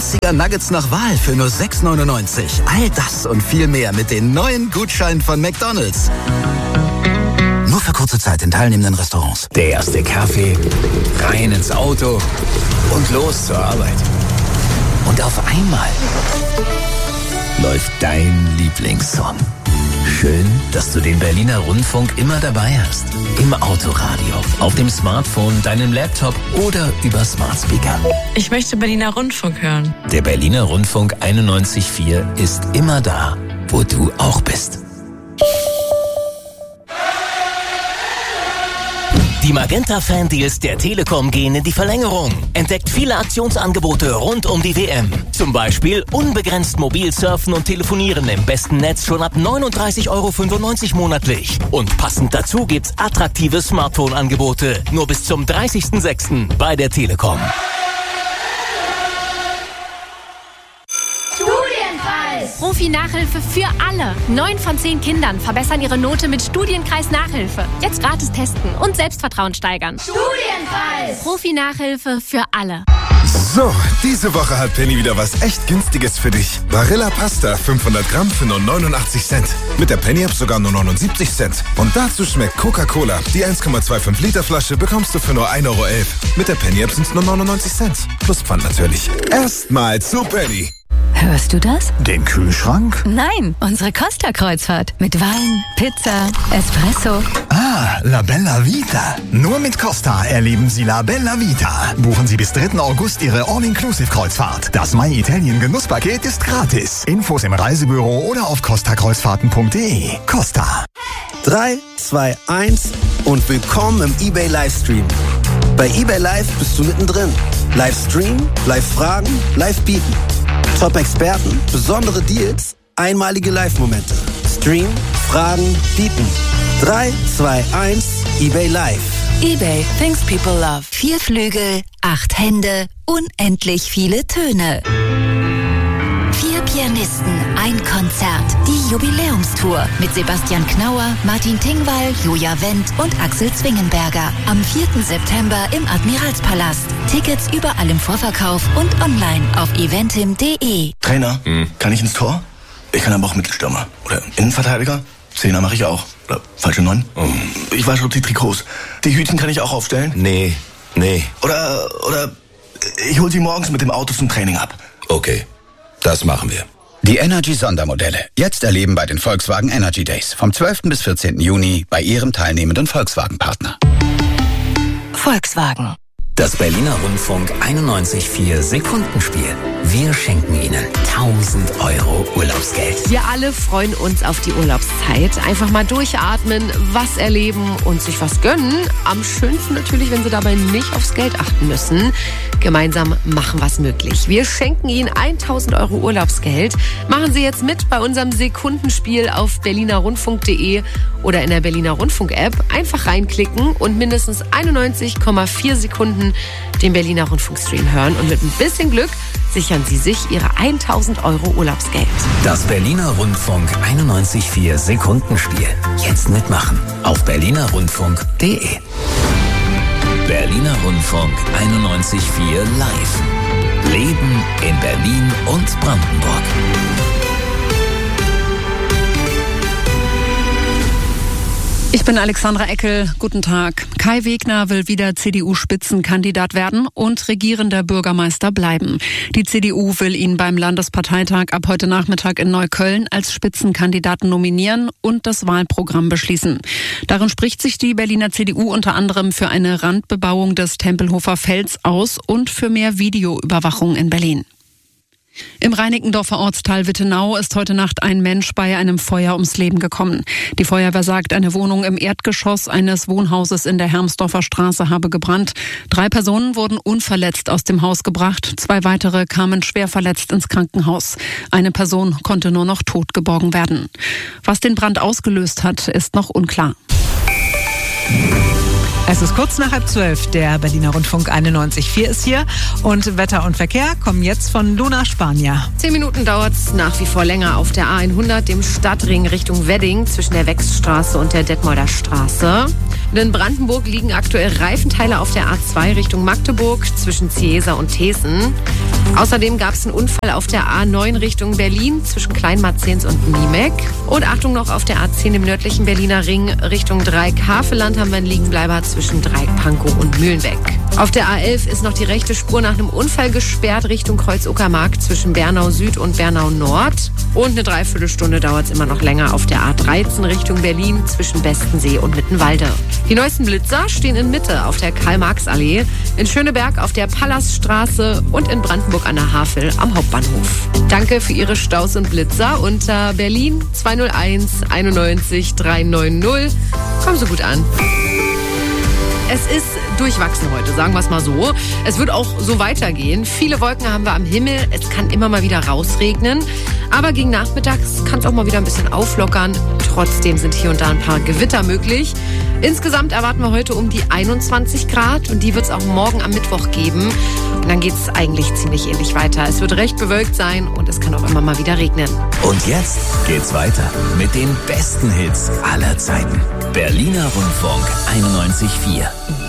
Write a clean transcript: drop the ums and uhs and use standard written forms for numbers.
80er Nuggets nach Wahl für nur 6,99. All das und viel mehr mit den neuen Gutscheinen von McDonald's. Nur für kurze Zeit in teilnehmenden Restaurants. Der erste Kaffee, rein ins Auto und los zur Arbeit. Und auf einmal läuft dein Lieblingssong. Schön, dass du den Berliner Rundfunk immer dabei hast. Im Autoradio, auf dem Smartphone, deinem Laptop oder über Smart Speaker. Ich möchte Berliner Rundfunk hören. Der Berliner Rundfunk 91.4 ist immer da, wo du auch bist. Die Magenta-Fan-Deals der Telekom gehen in die Verlängerung. Entdeckt viele Aktionsangebote rund um die WM. Zum Beispiel unbegrenzt mobil surfen und telefonieren im besten Netz schon ab 39,95 € monatlich. Und passend dazu gibt's attraktive Smartphone-Angebote. Nur bis zum 30.06. bei der Telekom. Profi-Nachhilfe für alle. 9 von 10 Kindern verbessern ihre Note mit Studienkreis Nachhilfe. Jetzt gratis testen und Selbstvertrauen steigern. Studienkreis! Profi-Nachhilfe für alle. So, diese Woche hat Penny wieder was echt Günstiges für dich. Barilla Pasta 500 Gramm für nur 89 Cent. Mit der Penny-App sogar nur 79 Cent. Und dazu schmeckt Coca-Cola. Die 1,25 Liter Flasche bekommst du für nur 1,11 €. Mit der Penny-App sind es nur 99 Cent. Plus Pfand natürlich. Erstmal zu Penny. Hörst du das? Den Kühlschrank? Nein, unsere Costa-Kreuzfahrt. Mit Wein, Pizza, Espresso. Ah, La Bella Vita. Nur mit Costa erleben Sie La Bella Vita. Buchen Sie bis 3. August Ihre All-Inclusive-Kreuzfahrt. Das My Italien Genusspaket ist gratis. Infos im Reisebüro oder auf costakreuzfahrten.de. Costa. 3, 2, 1 und willkommen im eBay Livestream. Bei eBay Live bist du mittendrin. Livestream, Live-Fragen, Live-Bieten. Top-Experten, besondere Deals, einmalige Live-Momente. Stream, Fragen, bieten. 3, 2, 1, eBay Live. eBay, things people love. 4 Flügel, 8 Hände, unendlich viele Töne. 4 Pianisten, ein Konzert. Die Jubiläumstour mit Sebastian Knauer, Martin Tingwall, Julia Wendt und Axel Zwingenberger. Am 4. September im Admiralspalast. Tickets überall im Vorverkauf und online auf eventim.de. Trainer, kann ich ins Tor? Ich kann aber auch Mittelstürmer. Oder Innenverteidiger? Zehner mache ich auch. Oder falsche 9? Ich wasche die Trikots. Die Hütchen kann ich auch aufstellen? Nee. Oder ich hol sie morgens mit dem Auto zum Training ab. Okay, das machen wir. Die Energy-Sondermodelle. Jetzt erleben bei den Volkswagen Energy Days. Vom 12. bis 14. Juni bei Ihrem teilnehmenden Volkswagen-Partner. Volkswagen. Das Berliner Rundfunk 91.4 Sekundenspiel. Wir schenken Ihnen 1.000 € Urlaubsgeld. Wir alle freuen uns auf die Urlaubszeit. Einfach mal durchatmen, was erleben und sich was gönnen. Am schönsten natürlich, wenn Sie dabei nicht aufs Geld achten müssen. Gemeinsam machen wir es möglich. Wir schenken Ihnen 1.000 € Urlaubsgeld. Machen Sie jetzt mit bei unserem Sekundenspiel auf berlinerrundfunk.de oder in der Berliner Rundfunk-App. Einfach reinklicken und mindestens 91,4 Sekunden den Berliner Rundfunkstream hören. Und mit ein bisschen Glück sichern Sie sich Ihre 1.000 € Urlaubsgeld. Das Berliner Rundfunk 91.4 Sekundenspiel. Jetzt mitmachen auf berlinerrundfunk.de. Berliner Rundfunk 91.4 live. Leben in Berlin und Brandenburg. Ich bin Alexandra Eckel. Guten Tag. Kai Wegner will wieder CDU-Spitzenkandidat werden und regierender Bürgermeister bleiben. Die CDU will ihn beim Landesparteitag ab heute Nachmittag in Neukölln als Spitzenkandidaten nominieren und das Wahlprogramm beschließen. Darin spricht sich die Berliner CDU unter anderem für eine Randbebauung des Tempelhofer Felds aus und für mehr Videoüberwachung in Berlin. Im Reinickendorfer Ortsteil Wittenau ist heute Nacht ein Mensch bei einem Feuer ums Leben gekommen. Die Feuerwehr sagt, eine Wohnung im Erdgeschoss eines Wohnhauses in der Hermsdorfer Straße habe gebrannt. 3 Personen wurden unverletzt aus dem Haus gebracht. 2 weitere kamen schwer verletzt ins Krankenhaus. Eine Person konnte nur noch tot geborgen werden. Was den Brand ausgelöst hat, ist noch unklar. Es ist kurz nach 11:30. Der Berliner Rundfunk 91.4 ist hier. Und Wetter und Verkehr kommen jetzt von Luna Spanier. 10 Minuten dauert es nach wie vor länger auf der A100, dem Stadtring Richtung Wedding, zwischen der Wechsstraße und der Detmolder Straße. Und in Brandenburg liegen aktuell Reifenteile auf der A2 Richtung Magdeburg, zwischen Ciesa und Thesen. Außerdem gab es einen Unfall auf der A9 Richtung Berlin zwischen Kleinmarzens und Niemek. Und Achtung noch, auf der A10 im nördlichen Berliner Ring Richtung Dreieck-Havelland haben wir einen Liegenbleiber zwischen Dreieck-Pankow und Mühlenbeck. Auf der A11 ist noch die rechte Spur nach einem Unfall gesperrt Richtung Kreuz-Uckermark zwischen Bernau Süd und Bernau Nord. Und eine Dreiviertelstunde dauert es immer noch länger auf der A13 Richtung Berlin zwischen Bestensee und Mittenwalde. Die neuesten Blitzer stehen in Mitte auf der Karl-Marx-Allee, in Schöneberg auf der Pallasstraße und in Brandenburg an der Havel am Hauptbahnhof. Danke für Ihre Staus und Blitzer unter Berlin 201 91 390. Kommen Sie gut an. Es ist durchwachsen heute, sagen wir es mal so. Es wird auch so weitergehen. Viele Wolken haben wir am Himmel. Es kann immer mal wieder rausregnen. Aber gegen Nachmittags kann es auch mal wieder ein bisschen auflockern. Trotzdem sind hier und da ein paar Gewitter möglich. Insgesamt erwarten wir heute um die 21 Grad. Und die wird es auch morgen am Mittwoch geben. Und dann geht es eigentlich ziemlich ähnlich weiter. Es wird recht bewölkt sein und es kann auch immer mal wieder regnen. Und jetzt geht's weiter mit den besten Hits aller Zeiten. Berliner Rundfunk 91.4.